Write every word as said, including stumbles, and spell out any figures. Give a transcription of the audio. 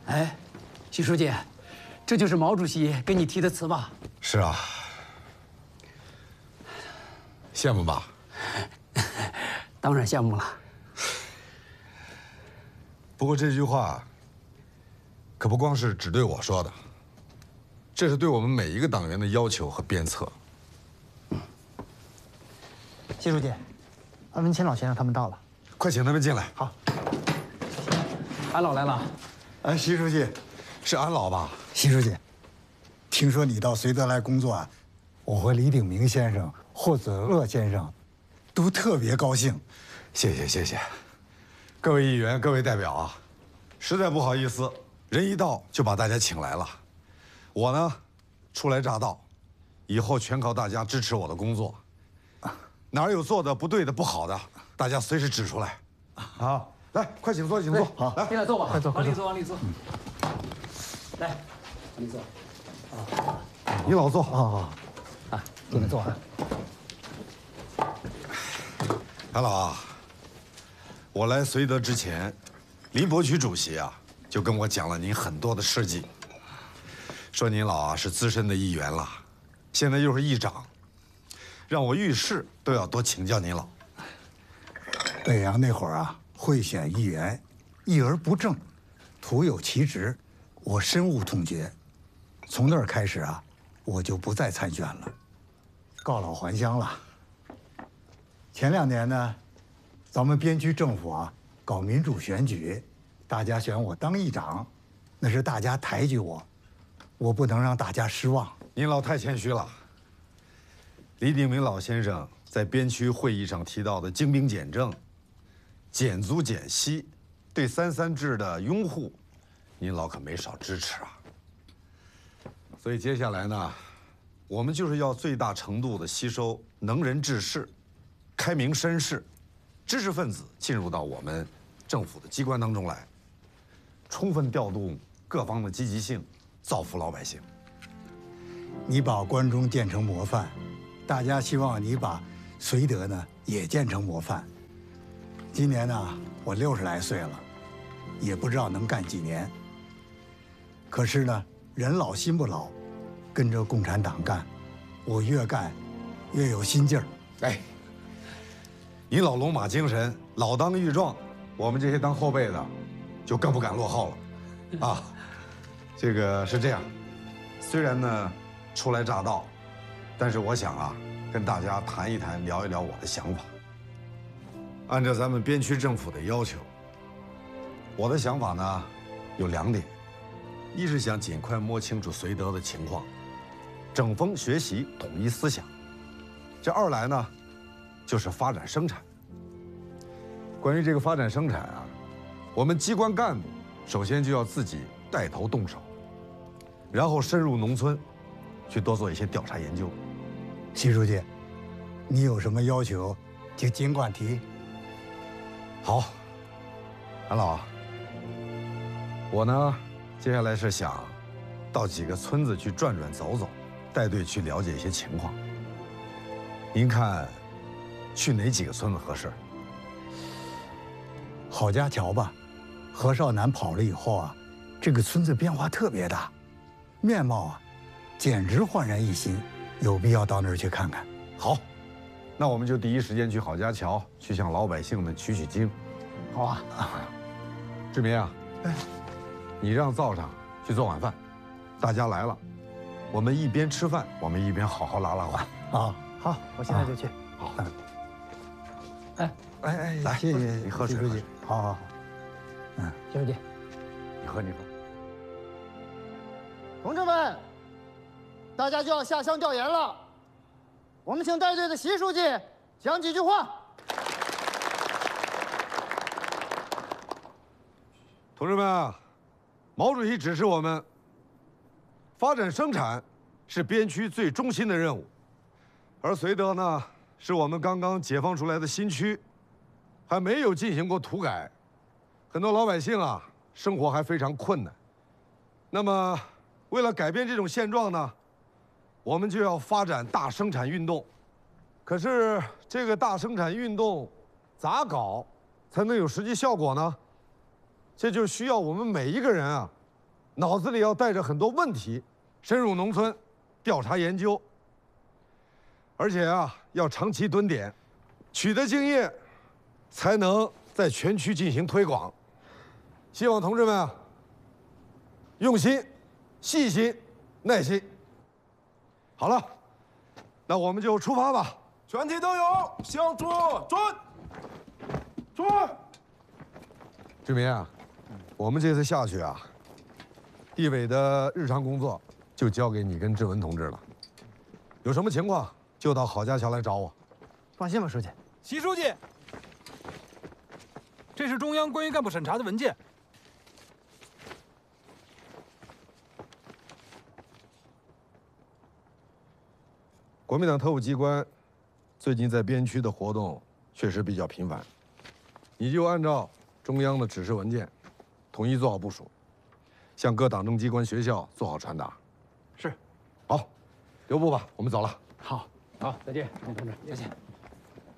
哎，徐书记，这就是毛主席给你题的词吧？ 是啊。羡慕吧？ 当然羡慕了。 不过这句话可不光是只对我说的，这是对我们每一个党员的要求和鞭策。 嗯。习书记，安文钦老先生他们到了， 快请他们进来。 好。 安老来了。 哎，习书记， 是安老吧？ 习书记，听说你到绥德来工作啊，我和李鼎铭先生、霍子鄂先生都特别高兴。 谢谢谢谢，各位议员、各位代表啊，实在不好意思，人一到就把大家请来了。我呢，初来乍到，以后全靠大家支持我的工作。哪儿有做的不对的、不好的，大家随时指出来。好，来，快请坐，请坐。 好， 来， 进来坐吧。 快坐， 往里坐，往里坐。来，往里坐。 你老坐。 好好好，啊，进来坐啊。 韩老啊，我来绥德之前，林伯渠主席啊就跟我讲了您很多的事迹，说您老啊是资深的议员了，现在又是议长，让我遇事都要多请教您老。 北洋那会儿啊，贿选议员，议而不正，徒有其职，我深恶痛绝。从那儿开始啊，我就不再参选了，告老还乡了。前两年呢，咱们边区政府啊搞民主选举，大家选我当议长，那是大家抬举我，我不能让大家失望。 您老太谦虚了。李鼎铭老先生在边区会议上提到的精兵简政、减租减息、对三三制的拥护，您老可没少支持啊。所以接下来呢，我们就是要最大程度的吸收能人志士、开明绅士、知识分子进入到我们政府的机关当中来，充分调动各方的积极性，造福老百姓。 你把关中建成模范，大家希望你把绥德呢也建成模范。今年呢，我六十来岁了，也不知道能干几年。可是呢，人老心不老，跟着共产党干，我越干越有心劲儿。 哎，您老龙马精神，老当益壮，我们这些当后辈的，就更不敢落后了，啊，这个是这样，虽然呢初来乍到，但是我想啊，跟大家谈一谈，聊一聊我的想法。按照咱们边区政府的要求，我的想法呢有两点，一是想尽快摸清楚绥德的情况，整风学习，统一思想。这二来呢，就是发展生产。关于这个发展生产啊，我们机关干部首先就要自己带头动手，然后深入农村，去多做一些调查研究。 习书记，你有什么要求，就尽管提。 好，韩老，我呢，接下来是想到几个村子去转转走走，带队去了解一些情况。您看，去哪几个村子合适？ 郝家桥吧，何少南跑了以后啊，这个村子变化特别大，面貌啊，简直焕然一新，有必要到那儿去看看。 好，那我们就第一时间去郝家桥，去向老百姓们取取经。 好啊。 志民啊， 哎， 你让灶上去做晚饭，大家来了，我们一边吃饭，我们一边好好拉拉话。 啊， 好，我现在就去。 好， 哎哎， 来， 谢谢你喝水。 习书记。好好好， 嗯，习书记， 你喝，你喝。 同志们，大家就要下乡调研了，我们请带队的习书记讲几句话。 同志们啊，毛主席指示我们，发展生产是边区最中心的任务，而绥德呢，是我们刚刚解放出来的新区，还没有进行过土改，很多老百姓啊，生活还非常困难。那么，为了改变这种现状呢，我们就要发展大生产运动。可是，这个大生产运动咋搞才能有实际效果呢？这就需要我们每一个人啊， 脑子里要带着很多问题，深入农村调查研究，而且啊，要长期蹲点，取得经验，才能在全区进行推广。希望同志们啊，用心、细心、耐心。好了，那我们就出发吧。 全体都有向左转，转。 志明啊，我们这次下去啊，地委的日常工作就交给你跟志文同志了。有什么情况就到郝家桥来找我。 放心吧，书记。 习书记，这是中央关于干部审查的文件。 国民党特务机关最近在边区的活动确实比较频繁，你就按照中央的指示文件，统一做好部署，向各党政机关、学校做好传达。 是。 好，留步吧，我们走了。 好，好，再见，志明同志，再见。